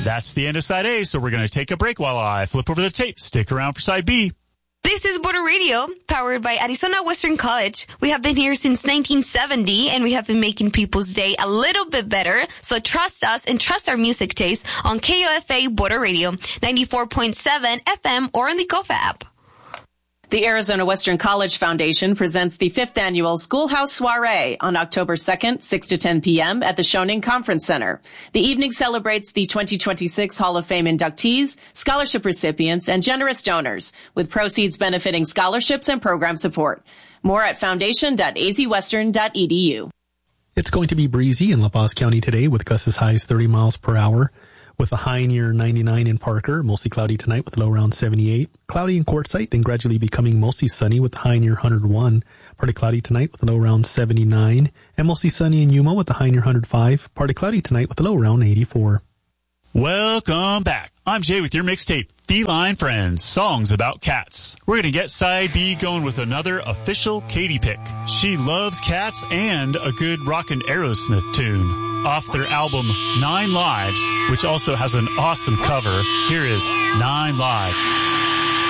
That's the end of side A, so we're going to take a break while I flip over the tape. Stick around for side B. This is Border Radio, powered by Arizona Western College. We have been here since 1970, and we have been making people's day a little bit better. So trust us and trust our music taste on KOFA Border Radio, 94.7 FM or on the KOFA app. The Arizona Western College Foundation presents the 5th annual Schoolhouse Soiree on October 2nd, 6 to 10 p.m. at the Schoening Conference Center. The evening celebrates the 2026 Hall of Fame inductees, scholarship recipients, and generous donors, with proceeds benefiting scholarships and program support. More at foundation.azwestern.edu. It's going to be breezy in La Paz County today with gusts as high as 30 miles per hour. With a high near 99 in Parker, mostly cloudy tonight with a low around 78. Cloudy in Quartzsite, then gradually becoming mostly sunny with a high near 101. Partly cloudy tonight with a low around 79. And mostly sunny in Yuma with a high near 105. Partly cloudy tonight with a low around 84. Welcome back. I'm Jay with your mixtape, Feline Friends, Songs About Cats. We're going to get side B going with another official Katie pick. She loves cats and a good rockin' Aerosmith tune. Off their album 9 Lives, which also has an awesome cover, here is 9 Lives.